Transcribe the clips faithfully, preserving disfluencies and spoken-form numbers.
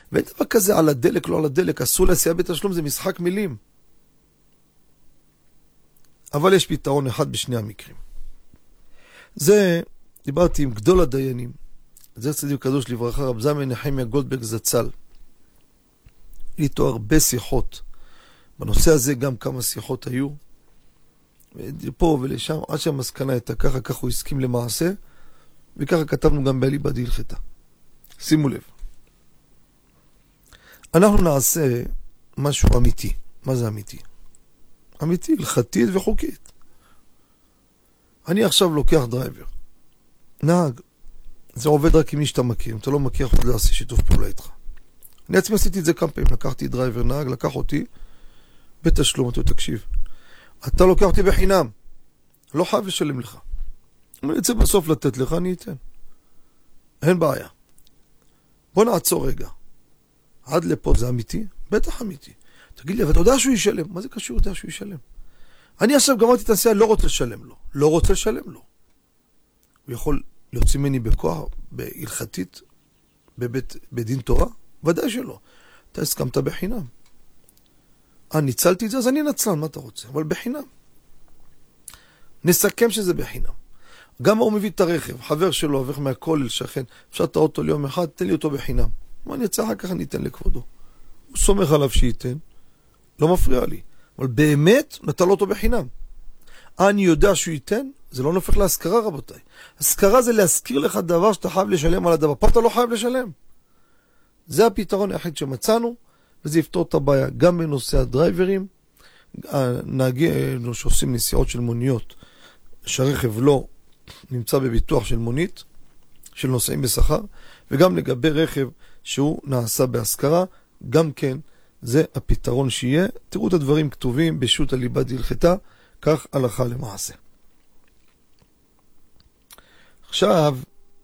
ואין דבר כזה על הדלק, לא על הדלק, אסור להסיע בתשלום, זה משחק מילים. אבל יש פתרון אחד בשני המקרים. זה, דיברתי עם גדול הדיינים, זה צדיק קדוש לברכה, רב זלמן נחמיה גולדברג זצ"ל. איתו הרבה שיחות. בנושא הזה גם כמה שיחות היו. פה ולשם, עד שהמסקנה הייתה ככה, ככה הוא הסכים למעשה, וככה כתבנו גם באליבא דהלכתא. שימו לב. אנחנו נעשה משהו אמיתי. מה זה אמיתי? אמיתי, הלכתית וחוקית. אני עכשיו לוקח דרייבר. נהג. זה עובד רק עם מי שאתה מכיר. אם אתה לא מכיר, אתה לא עושה שיתוף פעולה איתך. אני עצמי עשיתי את זה כמה פעמים. לקחתי דרייבר, נהג, לקח אותי בתשלום. אתה תקשיב. אתה לוקח אותי בחינם. לא חייב לשלם לך. אם אני אצא בסוף לתת לך, אני אתן. אין בעיה. בוא נעצור רגע. עד לפה זה אמיתי? בטח אמיתי. תגיד לי, אבל אתה יודע שהוא ישלם? מה זה קשור? אתה יודע שהוא ישלם? אני עכשיו גמרתי את הנסיעה, לא רוצה לשלם לו. לא רוצה לשלם לו. הוא יכול להוציא ממני בכוח, בהלכתית, בבית, בדין תורה? ודאי שלא. אתה הסכמת בחינם. אה, ניצלתי את זה, אז אני נצלן, מה אתה רוצה? אבל בחינם. נסכם שזה בחינם. גם הוא מביא את הרכב, חבר שלו, עבר מהכולל, שכן, אפשר את האוטו ליום אחד, תן לי אותו בחינם. מה אני אצא אחר כך, אני אתן לכבודו. הוא סומך עליו שייתן, לא מפריע לי. אבל באמת, נטל אותו בחינם. אני יודע שהוא ייתן, זה לא נופך להשכרה, רבותיי. השכרה זה להזכיר לך דבר שאתה חייב לשלם על הדבר. פה אתה לא חייב לשלם. זה הפתרון היחיד שמצאנו, וזה יפתור את הבעיה גם בנושא הדרייברים, הנהגים שעושים נסיעות של מוניות, שהרכב לא נמצא בביטוח של מונית, של נוסעים בשכר, וגם לגבי רכב שהוא נעשה בהשכרה, גם כן זה הפתרון שיהיה. תראו את הדברים כתובים בשו"ת אליבא דהלכתא, כך הלכה למעשה. עכשיו,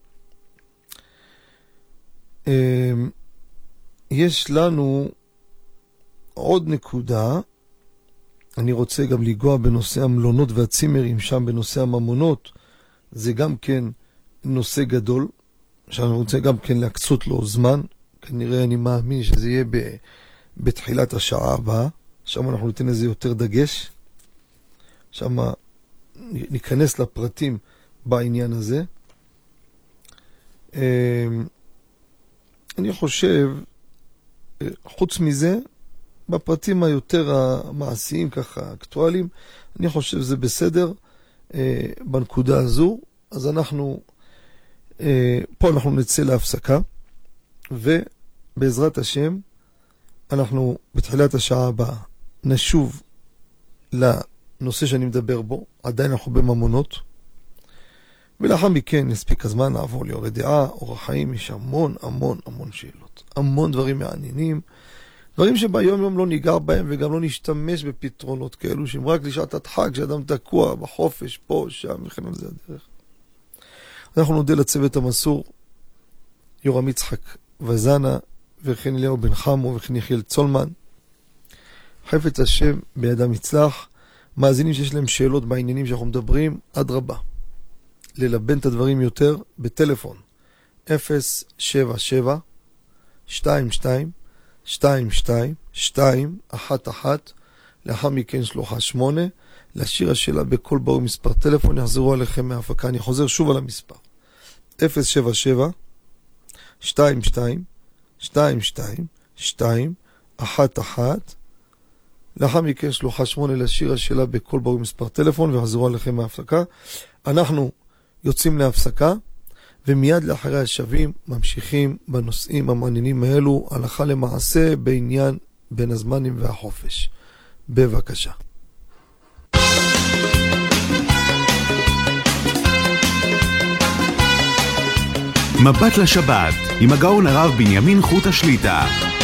יש לנו עוד נקודה, אני רוצה גם לגוע בנושא המלונות והצימרים, שם בנושא הממונות, זה גם כן נושא גדול, שאני רוצה גם כן להקצות לו זמן, כנראה אני מאמין שזה יהיה ב, בתחילת השעה הבאה, שם אנחנו ניתן לזה יותר דגש, שם ניכנס לפרטים בעניין הזה. אני חושב, חוץ מזה, בפרטים היותר המעשיים, ככה, אקטואליים, אני חושב זה בסדר בנקודה הזו, אז אנחנו, פה אנחנו נצא להפסקה, ובעזרת השם, אנחנו בתחילת השעה הבאה נשוב לנושא שאני מדבר בו, עדיין אנחנו בממונות, ולאחר מכן נספיק הזמן לעבור ליורה דעה, אורח חיים, יש המון המון המון שאלות, המון דברים מעניינים, דברים שביום יום לא ניגר בהם וגם לא נשתמש בפתרונות כאלו, שהם רק לשעת הדחק, שאדם תקוע בחופש, פה, שם, וכן על זה הדרך. אנחנו נודה לצוות המסור, יורם יצחק וזנה, וכן אליהו בן חמו, וכן יחיאל צולמן. חפץ השם בידם יצלח, מאזינים שיש להם שאלות בעניינים שאנחנו מדברים, עד רבה. ללבן את הדברים יותר בטלפון אפס שבע שבע שתיים שתיים שתיים שתיים שתיים אחת אחת, לאחר מכן שלוחה שמונה, להשאיר השאלה בכל ברור מספר טלפון, יחזרו עליכם מההפקה. אני חוזר שוב על המספר אפס שבע שבע שתיים שתיים שתיים שתיים שתיים אחת אחת, לאחר מכן שלוחה שמונה, להשאיר השאלה בכל ברור מספר טלפון, ויחזרו עליכם מההפקה. אנחנו יוצאים להפסקה, ומיד לאחרי השבים ממשיכים בנושאים המעניינים האלו, הלכה למעשה בעניין בין הזמנים והחופש. בבקשה. מבט לשבת עם הגאון הרב בנימין חוט השליטה.